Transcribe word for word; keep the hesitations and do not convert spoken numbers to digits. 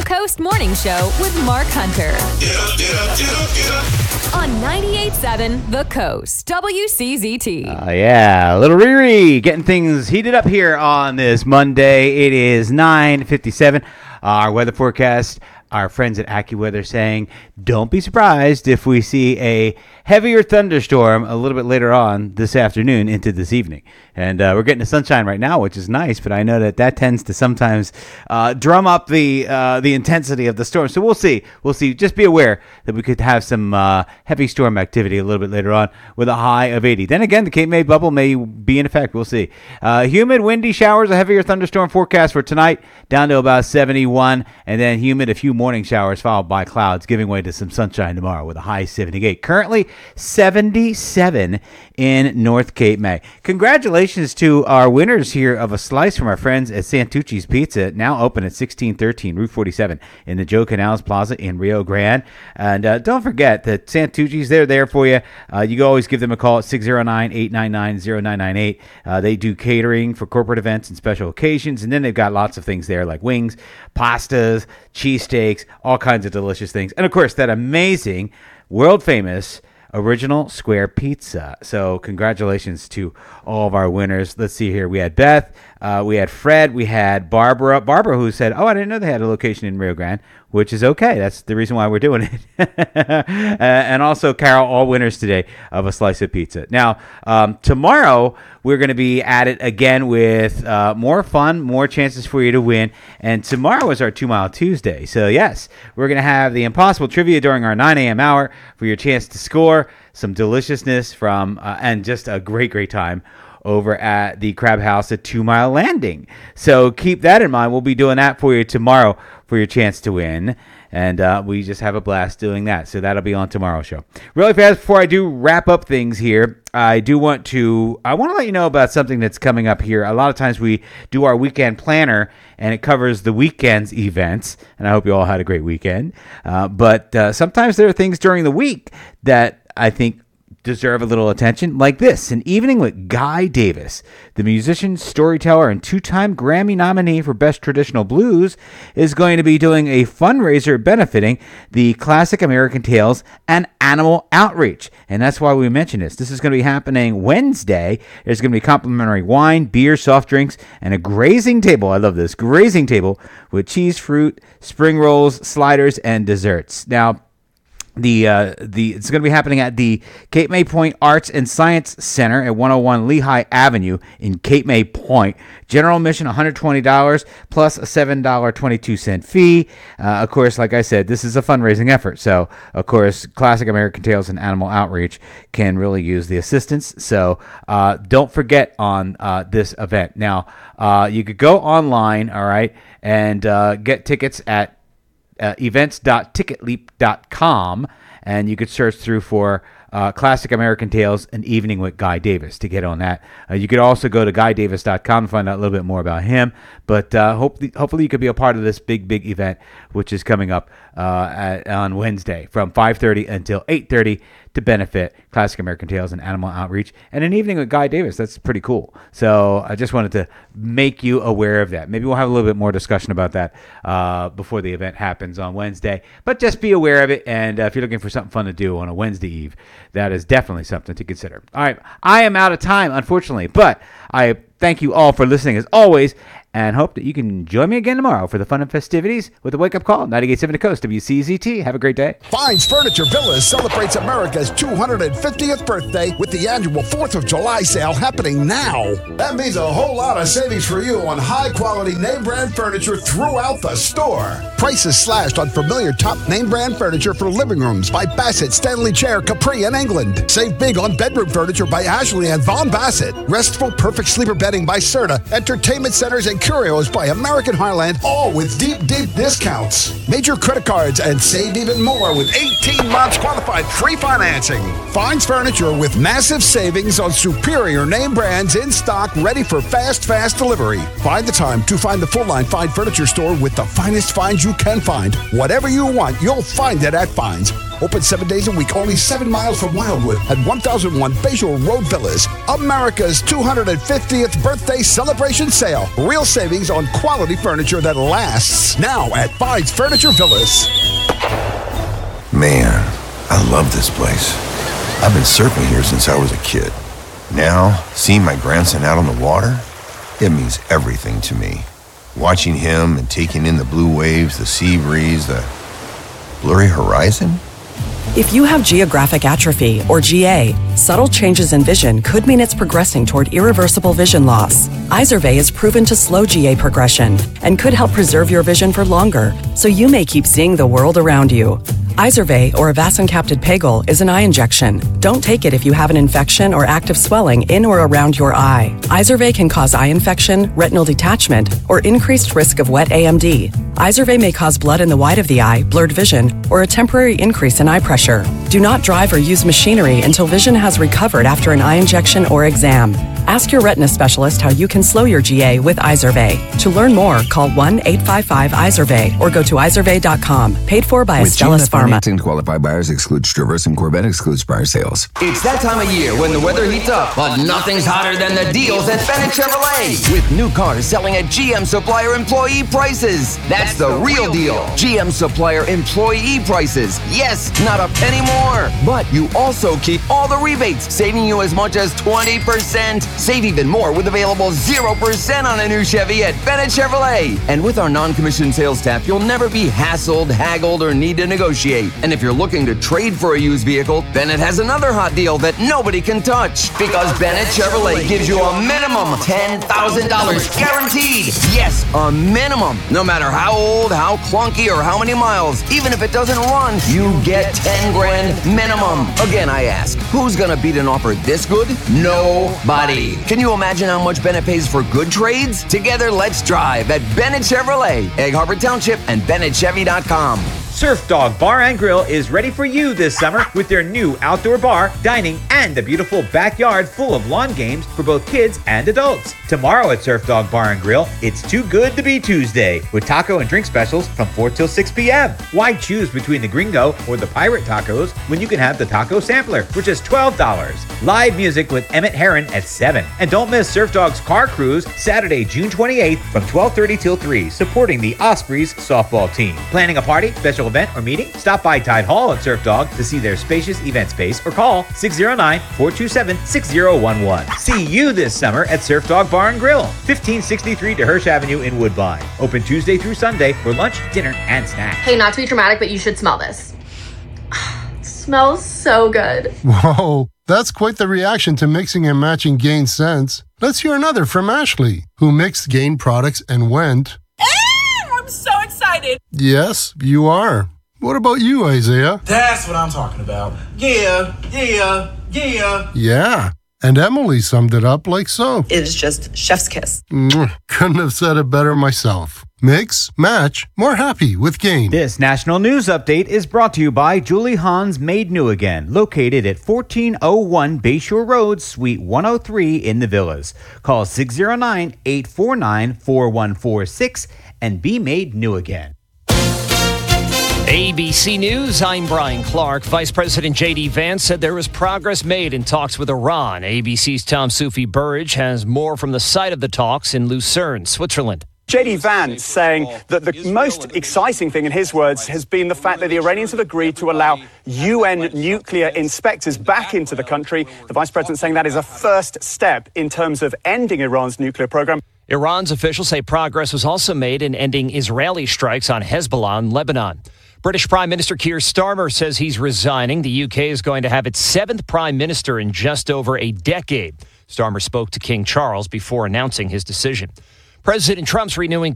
Coast Morning Show with Mark Hunter. Get up, get up, get up, get up. On ninety-eight point seven The Coast, W C Z T. Uh, yeah, little Riri getting things heated up here on this Monday. It is nine fifty-seven. Our weather forecast, our friends at AccuWeather saying, don't be surprised if we see a heavier thunderstorm a little bit later on this afternoon into this evening. And uh, we're getting the sunshine right now, which is nice, but I know that that tends to sometimes uh, drum up the uh, the intensity of the storm. So we'll see. We'll see. Just be aware that we could have some uh, heavy storm activity a little bit later on with a high of eighty. Then again, the Cape May bubble may be in effect. We'll see. Uh, humid, windy showers, a heavier thunderstorm forecast for tonight, down to about seventy-one, and then humid, a few morning showers followed by clouds, giving way to some sunshine tomorrow with a high seventy-eight. Currently seventy-seven in North Cape May. Congratulations to our winners here of a slice from our friends at Santucci's Pizza, now open at sixteen thirteen Route forty-seven in the Joe Canals Plaza in Rio Grande. And uh, don't forget that Santucci's, they're there for you. Uh, you can always give them a call at six oh nine, eight nine nine, oh nine nine eight. Uh, they do catering for corporate events and special occasions, and then they've got lots of things there like wings, pastas, cheesesteaks, all kinds of delicious things. And of course, that amazing, world famous original square pizza. So congratulations to all of our winners. Let's see here. We had Beth, uh, we had Fred, we had Barbara. Barbara who said, oh, I didn't know they had a location in Rio Grande, which is okay. That's the reason why we're doing it. uh, and also Carol, all winners today of a slice of pizza. Now, um, tomorrow we're going to be at it again with uh, more fun, more chances for you to win. And tomorrow is our Two Mile Tuesday. So yes, we're going to have the impossible trivia during our nine a.m. hour for your chance to score some deliciousness from uh, and just a great, great time over at the Crab House at Two Mile Landing. So keep that in mind. We'll be doing that for you tomorrow for your chance to win. And uh, we just have a blast doing that. So that'll be on tomorrow's show. Really fast, before I do wrap up things here, I do want to, I want to let you know about something that's coming up here. A lot of times we do our weekend planner, and it covers the weekend's events. And I hope you all had a great weekend. Uh, but uh, sometimes there are things during the week that I think deserve a little attention, like this: An Evening with Guy Davis. The musician, storyteller, and two-time Grammy nominee for Best Traditional Blues is going to be doing a fundraiser benefiting the Classic American Tales and Animal Outreach. And that's why we mention this. This is going to be happening Wednesday. There's going to be complimentary wine, beer, soft drinks, and a grazing table. I love this. Grazing table with cheese, fruit, spring rolls, sliders, and desserts. Now, The uh, the it's going to be happening at the Cape May Point Arts and Science Center at one oh one Lehigh Avenue in Cape May Point. General admission one hundred twenty dollars plus a seven dollars and twenty-two cents fee. Uh, of course, like I said, this is a fundraising effort. So, of course, Classic American Tales and Animal Outreach can really use the assistance. So, uh, don't forget on uh, this event. Now, uh, you could go online, all right, and uh, get tickets at Uh, events dot ticket leap dot com, and you could search through for uh, Classic American Tales, An Evening with Guy Davis to get on that. Uh, you could also go to guy davis dot com to find out a little bit more about him. But uh, hopefully, hopefully you could be a part of this big, big event, which is coming up uh, at, on Wednesday from five thirty until eight thirty to benefit Classic American Tales and Animal Outreach, and An Evening with Guy Davis. That's pretty cool. So I just wanted to make you aware of that. Maybe we'll have a little bit more discussion about that uh, before the event happens on Wednesday. But just be aware of it, and uh, if you're looking for something fun to do on a Wednesday eve, that is definitely something to consider. All right, I am out of time, unfortunately, but I thank you all for listening as always, and hope that you can join me again tomorrow for the fun and festivities with the Wake Up Call, ninety-eight point seven The Coast, W C Z T. Have a great day. Fines Furniture Villas celebrates America's two hundred fiftieth birthday with the annual fourth of July sale happening now. That means a whole lot of savings for you on high-quality name-brand furniture throughout the store. Prices slashed on familiar top name-brand furniture for living rooms by Bassett, Stanley Chair, Capri, and England. Save big on bedroom furniture by Ashley and Von Bassett. Restful, perfect sleeper bedding by Serta. Entertainment centers and Curios by American Highland, all with deep, deep discounts. Major credit cards and save even more with eighteen months qualified free financing. Fines Furniture with massive savings on superior name brands in stock, ready for fast, fast delivery. Find the time to find the full-line Fine Furniture store with the finest finds you can find. Whatever you want, you'll find it at Fines. Open seven days a week, only seven miles from Wildwood at one thousand one Bayshore Road Villas. America's two hundred fiftieth birthday celebration sale. Real savings on quality furniture that lasts. Now at Fides Furniture Villas. Man, I love this place. I've been surfing here since I was a kid. Now, seeing my grandson out on the water, it means everything to me. Watching him and taking in the blue waves, the sea breeze, the blurry horizon. If you have geographic atrophy, or G A, subtle changes in vision could mean it's progressing toward irreversible vision loss. Izervay is proven to slow G A progression and could help preserve your vision for longer, so you may keep seeing the world around you. Izervay, or avacincaptad pegol, is an eye injection. Don't take it if you have an infection or active swelling in or around your eye. Izervay can cause eye infection, retinal detachment, or increased risk of wet A M D. Izervay may cause blood in the white of the eye, blurred vision, or a temporary increase in eye pressure. Do not drive or use machinery until vision has recovered after an eye injection or exam. Ask your retina specialist how you can slow your G A with Izervay. To learn more, call one eight five five Izervay or go to izervay dot com. Paid for by With Astellas Pharma. Financing, qualified buyers excludes Traverse and Corvette excludes prior sales. It's that time of year when the weather heats up, but nothing's hotter than the deals at Bennett Chevrolet. With new cars selling at G M Supplier employee prices. That's the real deal. G M Supplier employee prices. Yes, not a penny more. But you also keep all the rebates, saving you as much as twenty percent. Save even more with available zero percent on a new Chevy at Bennett Chevrolet. And with our non-commissioned sales staff, you'll never be hassled, haggled, or need to negotiate. And if you're looking to trade for a used vehicle, Bennett has another hot deal that nobody can touch. Because Bennett Chevrolet gives you a minimum ten thousand dollars guaranteed. Yes, a minimum. No matter how old, how clunky, or how many miles, even if it doesn't run, you get ten grand minimum. Again, I ask, who's gonna beat an offer this good? Nobody. Can you imagine how much Bennett pays for good trades? Together, let's drive at Bennett Chevrolet, Egg Harbor Township, and Bennett Chevy dot com. Surf Dog Bar and Grill is ready for you this summer with their new outdoor bar, dining, and a beautiful backyard full of lawn games for both kids and adults. Tomorrow at Surf Dog Bar and Grill, it's too good to be Tuesday with taco and drink specials from four till six p.m. Why choose between the Gringo or the Pirate tacos when you can have the taco sampler for just twelve dollars? Live music with Emmett Herron at seven. And don't miss Surf Dog's car cruise Saturday, June twenty-eighth from twelve thirty till three, supporting the Ospreys softball team. Planning a party, special event, or meeting? Stop by Tide Hall at Surf Dog to see their spacious event space or call six oh nine, four two seven, six oh one one. See you this summer at Surf Dog Bar and Grill, fifteen sixty-three DeHirsch Avenue in Woodbine. Open Tuesday through Sunday for lunch, dinner, and snacks. Hey, not to be dramatic, but you should smell this. Smells so good. Whoa, that's quite the reaction to mixing and matching Gain scents. Let's hear another from Ashley, who mixed Gain products and went, I'm so excited. Yes, you are. What about you, Isaiah? That's what I'm talking about. Yeah, yeah, yeah. Yeah. And Emily summed it up like so. It is just chef's kiss. Mwah. Couldn't have said it better myself. Mix, match, more happy with Gain. This national news update is brought to you by Julie Hahn's Made New Again, located at fourteen oh one Bayshore Road, Suite one oh three in the Villas. Call six oh nine, eight four nine, four one four six and be made new again. A B C News, I'm Brian Clark. Vice President J D. Vance said there was progress made in talks with Iran. A B C's Tom Soufi Burridge has more from the site of the talks in Lucerne, Switzerland. J D. Vance saying that the most exciting thing, in his words, has been the fact that the Iranians have agreed to allow U N nuclear inspectors back into the country. The Vice President saying that is a first step in terms of ending Iran's nuclear program. Iran's officials say progress was also made in ending Israeli strikes on Hezbollah in Lebanon. British Prime Minister Keir Starmer says he's resigning. The U K is going to have its seventh Prime Minister in just over a decade. Starmer spoke to King Charles before announcing his decision. President Trump's renewing